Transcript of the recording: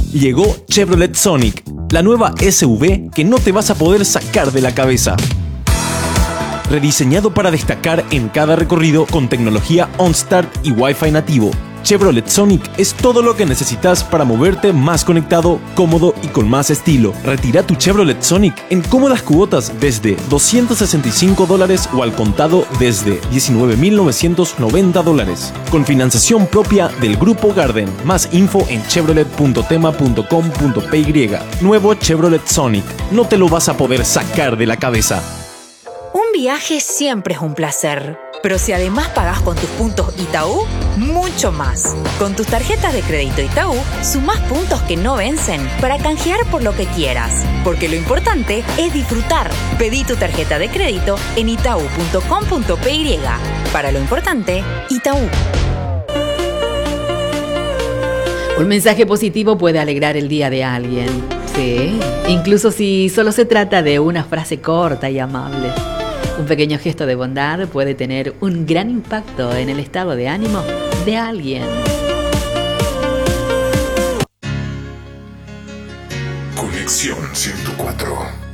Llegó Chevrolet Sonic, la nueva SUV que no te vas a poder sacar de la cabeza. Rediseñado para destacar en cada recorrido con tecnología OnStart y Wi-Fi nativo, Chevrolet Sonic es todo lo que necesitas para moverte más conectado, cómodo y con más estilo. Retira tu Chevrolet Sonic en cómodas cuotas desde $265 o al contado desde $19,990, con financiación propia del Grupo Garden. Más info en chevrolet.tema.com.py. Nuevo Chevrolet Sonic, no te lo vas a poder sacar de la cabeza. Un viaje siempre es un placer, pero si además pagás con tus puntos Itaú, mucho más. Con tus tarjetas de crédito Itaú, sumás puntos que no vencen para canjear por lo que quieras, porque lo importante es disfrutar. Pedí tu tarjeta de crédito en itau.com.py. Para lo importante, Itaú. Un mensaje positivo puede alegrar el día de alguien. Sí, incluso si solo se trata de una frase corta y amable. Un pequeño gesto de bondad puede tener un gran impacto en el estado de ánimo de alguien. Conexión 104.